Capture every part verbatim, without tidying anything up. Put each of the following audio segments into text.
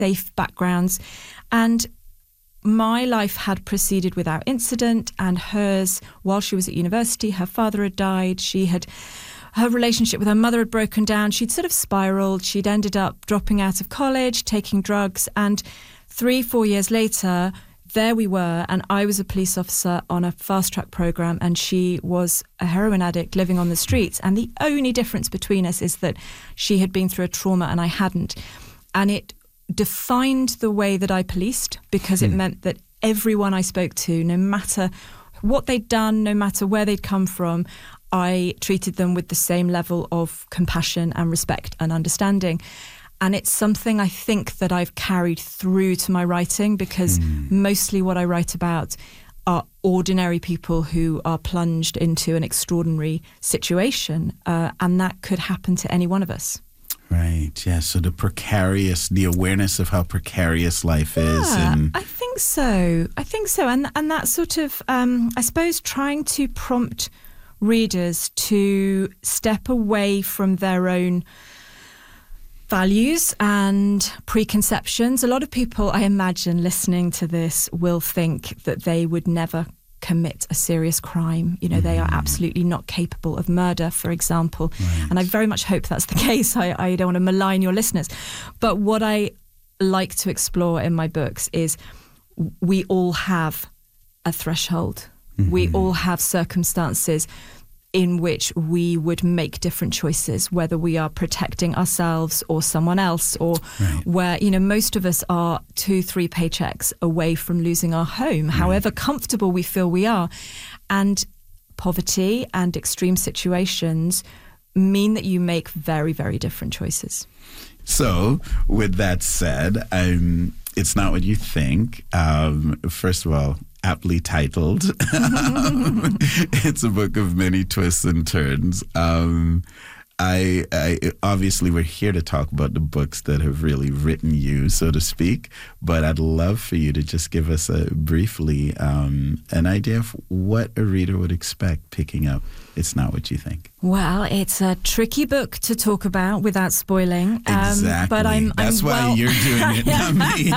safe backgrounds. And my life had proceeded without incident, and hers, while she was at university, her father had died. She had, her relationship with her mother had broken down. She'd sort of spiraled. She'd ended up dropping out of college, taking drugs. And three, four years later, there we were, and I was a police officer on a fast-track program, and she was a heroin addict living on the streets. And the only difference between us is that she had been through a trauma and I hadn't. And it defined the way that I policed, because it meant that everyone I spoke to, no matter what they'd done, no matter where they'd come from, I treated them with the same level of compassion and respect and understanding. And it's something I think that I've carried through to my writing, because mm. mostly what I write about are ordinary people who are plunged into an extraordinary situation. Uh, and that could happen to any one of us. Right. Yeah. So the precarious, the awareness of how precarious life yeah, is. And I think so. I think so. And, and that sort of, um, I suppose, trying to prompt readers to step away from their own values and preconceptions. A lot of people, I imagine, listening to this will think that they would never commit a serious crime. You know, mm-hmm. they are absolutely not capable of murder, for example. Right. And I very much hope that's the case. I, I don't want to malign your listeners. But what I like to explore in my books is we all have a threshold. Mm-hmm. We all have circumstances in which we would make different choices, whether we are protecting ourselves or someone else, or right. where, you know, most of us are two, three paychecks away from losing our home, right. however comfortable we feel we are. And poverty and extreme situations mean that you make very, very different choices. So, with that said, um, it's not what you think. Um, first of all, aptly titled. um, it's a book of many twists and turns. Um, I, I obviously we're here to talk about the books that have really written you, so to speak. But I'd love for you to just give us a briefly um, an idea of what a reader would expect picking up It's Not What You Think. Well, it's a tricky book to talk about without spoiling. Exactly. Um, but I'm, That's I'm why well... you're doing it, not me.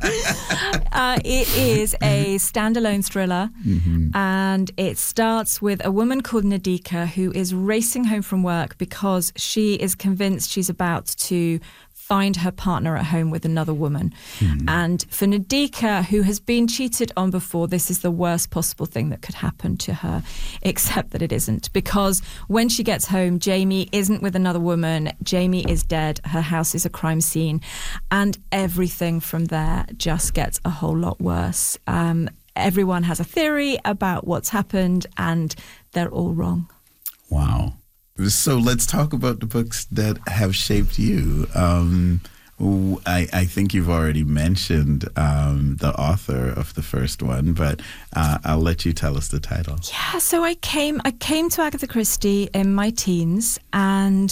uh, it is a standalone thriller, mm-hmm. and it starts with a woman called Nadika who is racing home from work because she is convinced she's about to find her partner at home with another woman. Mm. And for Nadika, who has been cheated on before, this is the worst possible thing that could happen to her, except that it isn't. Because when she gets home, Jamie isn't with another woman. Jamie is dead. Her house is a crime scene. And everything from there just gets a whole lot worse. Um, everyone has a theory about what's happened, and they're all wrong. Wow. So let's talk about the books that have shaped you. Um, I, I think you've already mentioned um, the author of the first one, but uh, I'll let you tell us the title. Yeah, so I came I came to Agatha Christie in my teens, and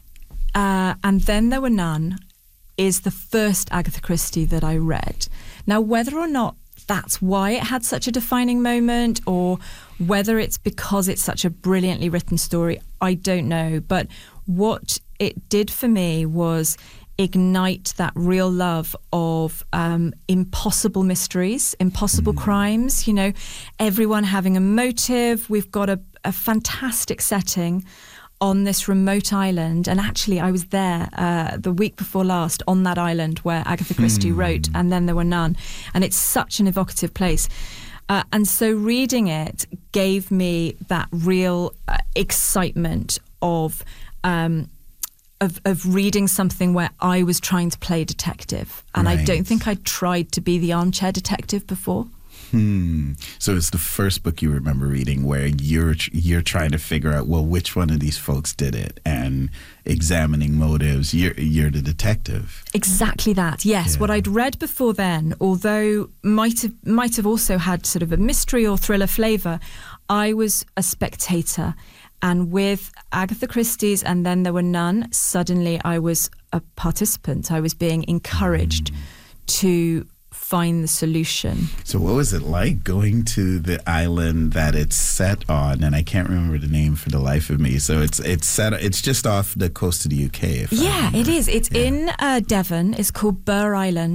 uh, and Then There Were None is the first Agatha Christie that I read. Now, whether or not that's why it had such a defining moment, or whether it's because it's such a brilliantly written story, I don't know. But what it did for me was ignite that real love of um, impossible mysteries, impossible mm. crimes, you know, everyone having a motive. We've got a, a fantastic setting on this remote island. And actually, I was there uh, the week before last on that island where Agatha Christie hmm. wrote And Then There Were None. And it's such an evocative place. Uh, and so reading it gave me that real uh, excitement of, um, of of reading something where I was trying to play detective. And right. I don't think I'd tried to be the armchair detective before. Hmm. So it's the first book you remember reading where you're you're trying to figure out, well, which one of these folks did it, and examining motives. You're you're the detective. Exactly that. Yes. Yeah. What I'd read before then, although might have might have also had sort of a mystery or thriller flavour, I was a spectator. And with Agatha Christie's And Then There Were None, suddenly I was a participant. I was being encouraged mm. to find the solution. So what was it like going to the island that it's set on? And I can't remember the name for the life of me. So it's it's set. It's just off the coast of the U K. If yeah, it is. It's yeah. in uh, Devon. It's called Burr Island.